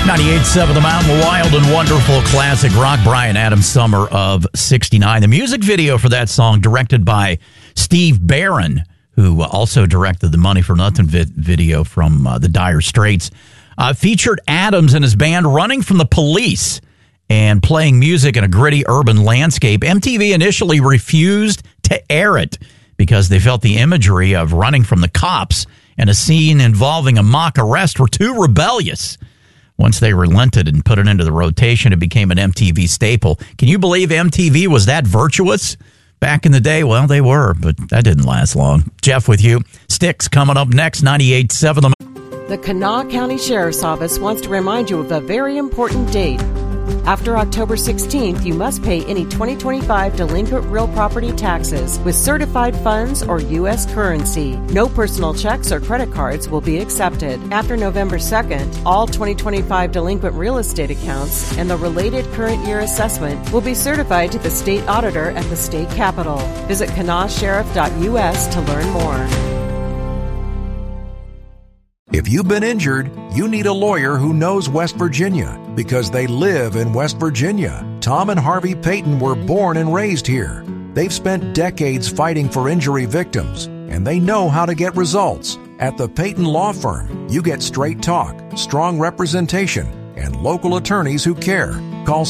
98.7 The Mountain, wild and wonderful classic rock. Bryan Adams, summer of '69. The music video for that song, directed by Steve Barron, who also directed the Money for Nothing video from the Dire Straits, featured Adams and his band running from the police and playing music in a gritty urban landscape. MTV initially refused to air it because they felt the imagery of running from the cops and a scene involving a mock arrest were too rebellious. Once they relented and put it into the rotation, it became an MTV staple. Can you believe MTV was that virtuous back in the day? Well, they were, but that didn't last long. Jeff with you. Styx coming up next, 98.7. The Kanawha County Sheriff's Office wants to remind you of a very important date. After October 16th, you must pay any 2025 delinquent real property taxes with certified funds or U.S. currency. No personal checks or credit cards will be accepted. After November 2nd, all 2025 delinquent real estate accounts and the related current year assessment will be certified to the state auditor at the state capitol. Visit kanawhasheriff.us to learn more. If you've been injured, you need a lawyer who knows West Virginia because they live in West Virginia. Tom and Harvey Payton were born and raised here. They've spent decades fighting for injury victims, and they know how to get results. At the Payton Law Firm, you get straight talk, strong representation, and local attorneys who care. Call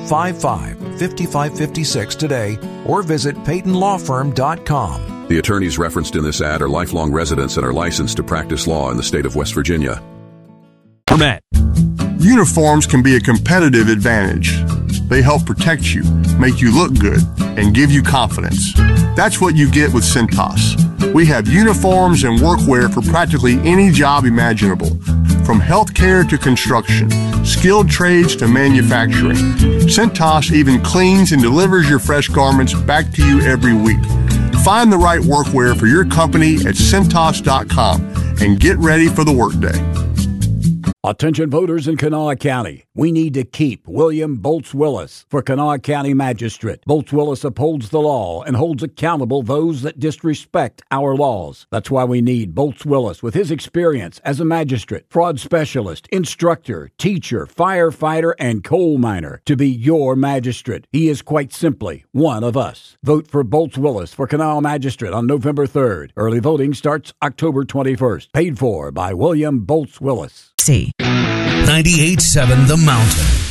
755-5556 today or visit PaytonLawFirm.com. The attorneys referenced in this ad are lifelong residents and are licensed to practice law in the state of West Virginia. Matt. Uniforms can be a competitive advantage. They help protect you, make you look good, and give you confidence. That's what you get with Cintas. We have uniforms and workwear for practically any job imaginable, from healthcare to construction, skilled trades to manufacturing. Cintas even cleans and delivers your fresh garments back to you every week. Find the right workwear for your company at Cintas.com and get ready for the workday. Attention voters in Kanawha County. We need to keep William Bolts Willis for Kanawha County Magistrate. Bolts Willis upholds the law and holds accountable those that disrespect our laws. That's why we need Bolts Willis with his experience as a magistrate, fraud specialist, instructor, teacher, firefighter, and coal miner to be your magistrate. He is quite simply one of us. Vote for Bolts Willis for Kanawha Magistrate on November 3rd. Early voting starts October 21st. Paid for by William Bolts Willis. 98.7 The Mountain.